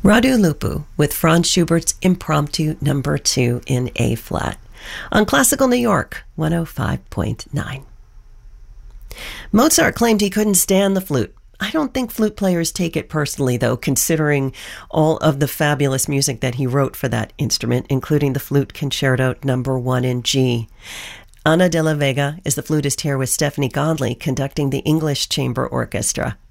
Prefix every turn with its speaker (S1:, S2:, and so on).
S1: Radu Lupu with Franz Schubert's Impromptu Number 2 in A-flat on Classical New York 105.9. Mozart claimed he couldn't stand the flute. I don't think flute players take it personally, though, considering all of the fabulous music that he wrote for that instrument, including the Flute Concerto Number 1 in G. Ana de la Vega is the flutist here with Stephanie Godley conducting the English Chamber Orchestra.